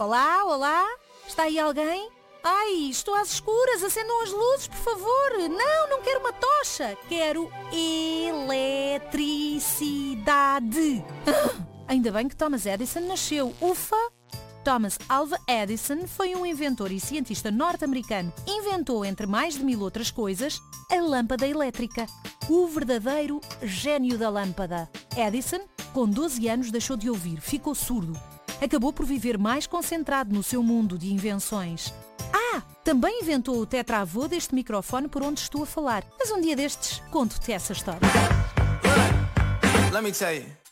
Olá, olá? Está aí alguém? Ai, estou às escuras, acendam as luzes, por favor. Não quero uma tocha. Quero eletricidade. Ainda bem que Thomas Edison nasceu. Ufa! Thomas Alva Edison foi um inventor e cientista norte-americano. Inventou, entre mais de 1000 outras coisas, a lâmpada elétrica. O verdadeiro gênio da lâmpada. Edison, com 12 anos, deixou de ouvir, ficou surdo. Acabou por viver mais concentrado no seu mundo de invenções. Também inventou o tetravô deste microfone por onde estou a falar. Mas um dia destes, conto-te essa história. Let me tell you.